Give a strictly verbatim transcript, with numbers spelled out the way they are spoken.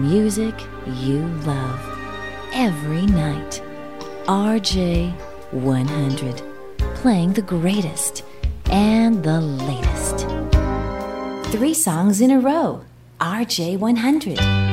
Music you love every night. R J one hundred, playing the greatest and the latest. Three songs in a row. R J one hundred.